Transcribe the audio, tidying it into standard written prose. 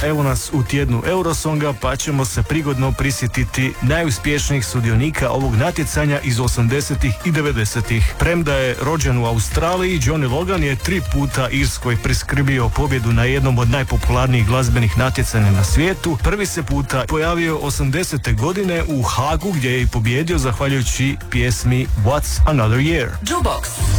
evo nas u tjednu Eurosonga, pa ćemo se prigodno prisjetiti najuspješnijih sudionika ovog natjecanja iz 80-ih i 90-ih. Premda je rođen u Australiji, Johnny Logan je 3 puta Irskoj priskrbio pobjedu na jednom od najpopularnijih glazbenih natjecanja na svijetu. Prvi se puta pojavio 80. godine u Hagu, gdje je i pobjedio zahvaljujući pjesmi What's Another Year. Jukebox.